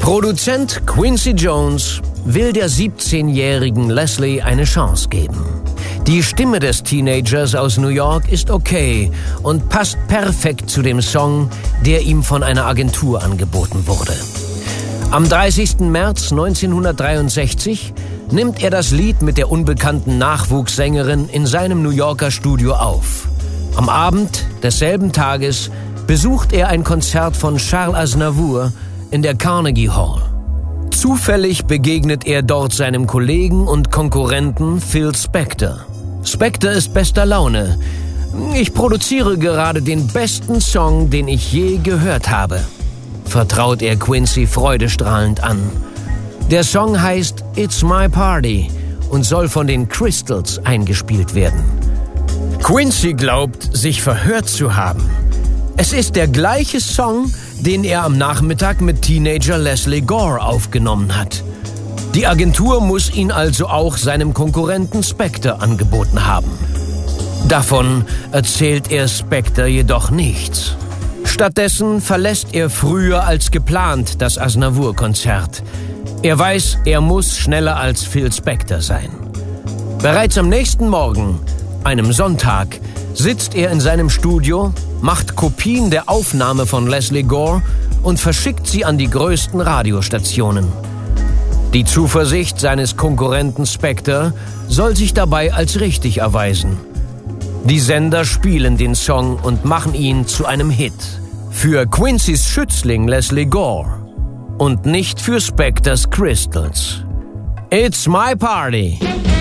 Produzent Quincy Jones will der 17-jährigen Leslie eine Chance geben. Die Stimme des Teenagers aus New York ist okay und passt perfekt zu dem Song, der ihm von einer Agentur angeboten wurde. Am 30. März 1963 nimmt er das Lied mit der unbekannten Nachwuchssängerin in seinem New Yorker Studio auf. Am Abend desselben Tages besucht er ein Konzert von Charles Aznavour in der Carnegie Hall. Zufällig begegnet er dort seinem Kollegen und Konkurrenten Phil Spector. Spector ist bester Laune. Ich produziere gerade den besten Song, den ich je gehört habe, vertraut er Quincy freudestrahlend an. Der Song heißt It's My Party und soll von den Crystals eingespielt werden. Quincy glaubt, sich verhört zu haben. Es ist der gleiche Song, den er am Nachmittag mit Teenager Leslie Gore aufgenommen hat. Die Agentur muss ihn also auch seinem Konkurrenten Spector angeboten haben. Davon erzählt er Spector jedoch nichts. Stattdessen verlässt er früher als geplant das Aznavour-Konzert. Er weiß, er muss schneller als Phil Spector sein. Bereits am nächsten Morgen, einem Sonntag, sitzt er in seinem Studio, macht Kopien der Aufnahme von Leslie Gore und verschickt sie an die größten Radiostationen. Die Zuversicht seines Konkurrenten Spector soll sich dabei als richtig erweisen. Die Sender spielen den Song und machen ihn zu einem Hit. Für Quincy's Schützling Leslie Gore und nicht für Spectors Crystals. It's My Party.